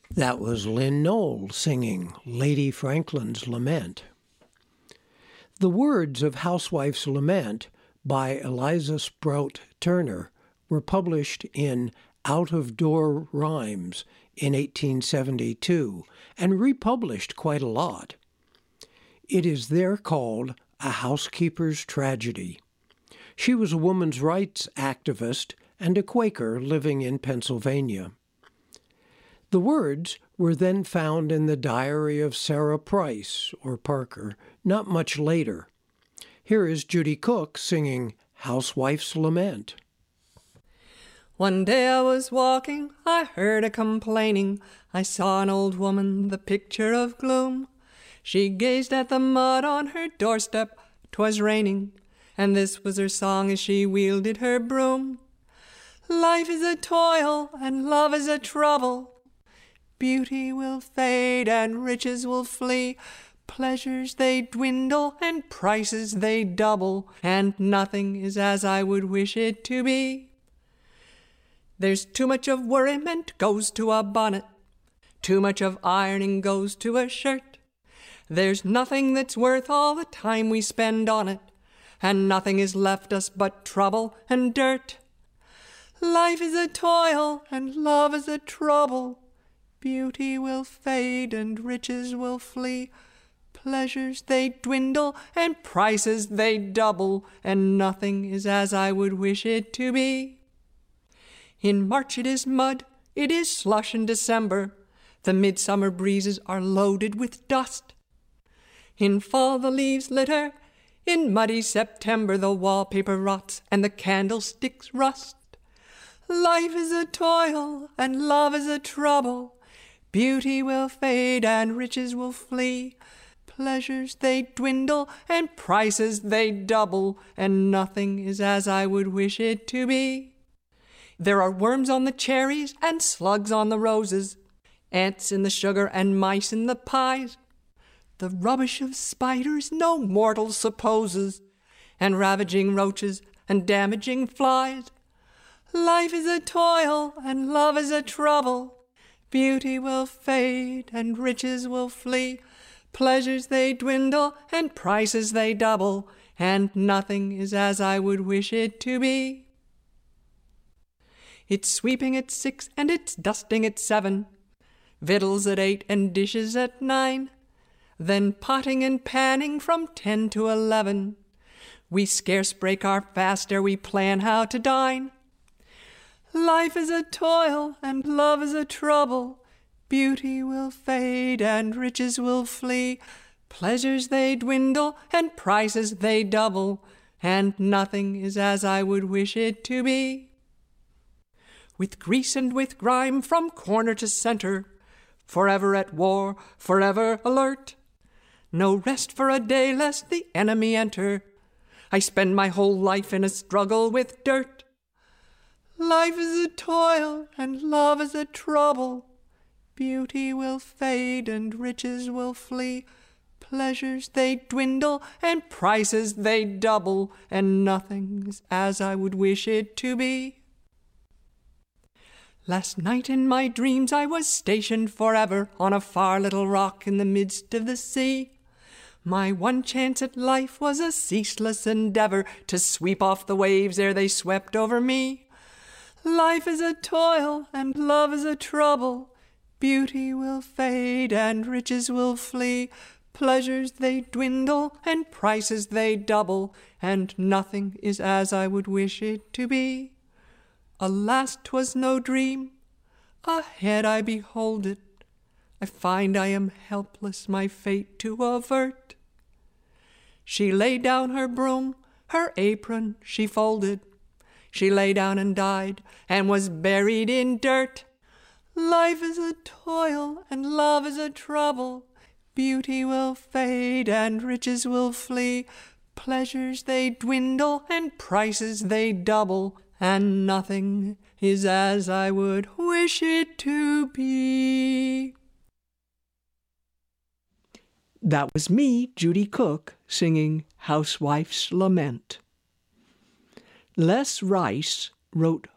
That was Lynn Knoll singing Lady Franklin's Lament. The words of Housewife's Lament by Eliza Sprout Turner were published in Out of Door Rhymes in 1872 and republished quite a lot. It is there called A Housekeeper's Tragedy. She was a woman's rights activist and a Quaker living in Pennsylvania. The words were then found in the diary of Sarah Price, or Parker, not much later. Here is Judy Cook singing Housewife's Lament. One day I was walking, I heard a complaining. I saw an old woman, the picture of gloom. She gazed at the mud on her doorstep, 'twas raining, and this was her song as she wielded her broom. Life is a toil, and love is a trouble. Beauty will fade, and riches will flee. Pleasures they dwindle, and prices they double, and nothing is as I would wish it to be. There's too much of worriment goes to a bonnet. Too much of ironing goes to a shirt. There's nothing that's worth all the time we spend on it, and nothing is left us but trouble and dirt. Life is a toil, and love is a trouble. Beauty will fade, and riches will flee. Pleasures they dwindle, and prices they double, and nothing is as I would wish it to be. In March it is mud, it is slush in December. The midsummer breezes are loaded with dust. In fall the leaves litter, in muddy September the wallpaper rots, and the candlesticks rust. Life is a toil, and love is a trouble. Beauty will fade, and riches will flee. Pleasures they dwindle, and prices they double, and nothing is as I would wish it to be. There are worms on the cherries, and slugs on the roses, ants in the sugar, and mice in the pies. The rubbish of spiders no mortal supposes, and ravaging roaches, and damaging flies. Life is a toil, and love is a trouble. Beauty will fade, and riches will flee. Pleasures they dwindle, and prices they double, and nothing is as I would wish it to be. It's sweeping at 6, and it's dusting at 7, victuals at 8, and dishes at 9, then potting and panning from 10 to 11. We scarce break our fast ere we plan how to dine. Life is a toil, and love is a trouble. Beauty will fade, and riches will flee. Pleasures they dwindle, and prices they double, and nothing is as I would wish it to be. With grease and with grime from corner to center, forever at war, forever alert. No rest for a day lest the enemy enter. I spend my whole life in a struggle with dirt. Life is a toil, and love is a trouble. Beauty will fade, and riches will flee. Pleasures they dwindle, and prices they double, and nothing's as I would wish it to be. Last night in my dreams I was stationed forever on a far little rock in the midst of the sea. My one chance at life was a ceaseless endeavor to sweep off the waves ere they swept over me. Life is a toil, and love is a trouble. Beauty will fade, and riches will flee. Pleasures they dwindle, and prices they double, and nothing is as I would wish it to be. Alas, 'twas no dream. Ahead I behold it. I find I am helpless my fate to avert. She laid down her broom, her apron she folded. She lay down and died, and was buried in dirt. Life is a toil, and love is a trouble. Beauty will fade, and riches will flee. Pleasures they dwindle, and prices they double, and nothing is as I would wish it to be. That was me, Judy Cook, singing Housewife's Lament. Les Rice wrote